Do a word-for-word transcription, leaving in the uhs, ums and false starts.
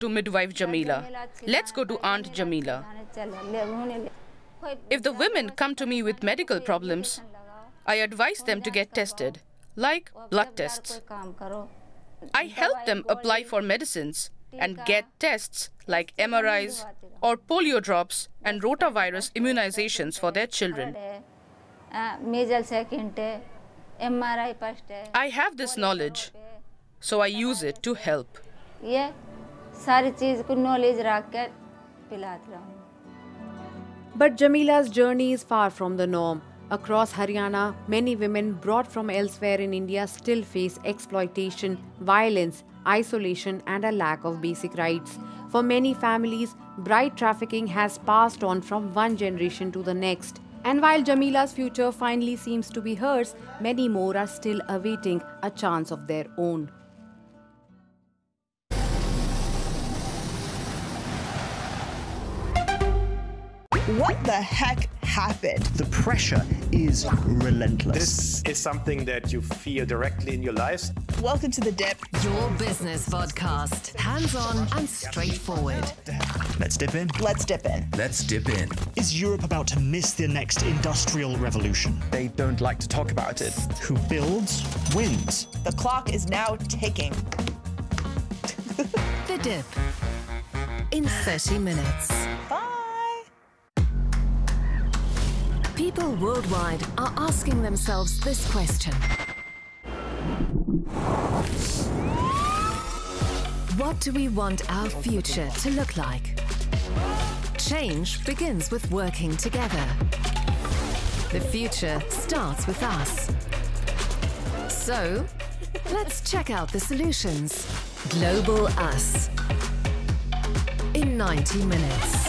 to midwife Jamila. Let's go to Aunt Jamila. If the women come to me with medical problems, I advise them to get tested, like blood tests. I help them apply for medicines and get tests like M R Is or polio drops and rotavirus immunizations for their children. I have this knowledge, so I use it to help. But Jamila's journey is far from the norm. Across Haryana, many women brought from elsewhere in India still face exploitation, violence, isolation and a lack of basic rights. For many families, bride trafficking has passed on from one generation to the next. And while Jamila's future finally seems to be hers, many more are still awaiting a chance of their own. What the heck happened? The pressure is relentless. This is something that you feel directly in your lives. Welcome to The Dip. Your business podcast. Hands-on and straightforward. Let's dip in. Let's dip in. Let's dip in. Is Europe about to miss the next industrial revolution? They don't like to talk about it. Who builds, wins. The clock is now ticking. The Dip. In thirty minutes. Bye. People worldwide are asking themselves this question. What do we want our future to look like? Change begins with working together. The future starts with us. So, let's check out the solutions. Global Us. In ninety minutes.